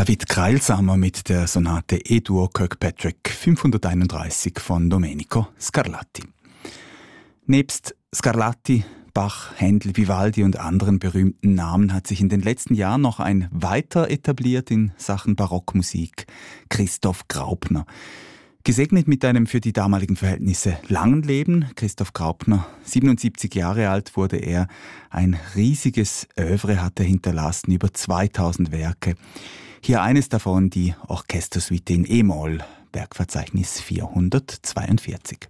David Kreilsamer mit der Sonate E-Dur Kirkpatrick 531 von Domenico Scarlatti. Nebst Scarlatti, Bach, Händel, Vivaldi und anderen berühmten Namen hat sich in den letzten Jahren noch ein weiter etabliert in Sachen Barockmusik: Christoph Graupner. Gesegnet mit einem für die damaligen Verhältnisse langen Leben, Christoph Graupner, 77 Jahre alt wurde er, ein riesiges Œuvre hat er hinterlassen, über 2000 Werke. Hier eines davon, die Orchestersuite in E-Moll, Werkverzeichnis 442.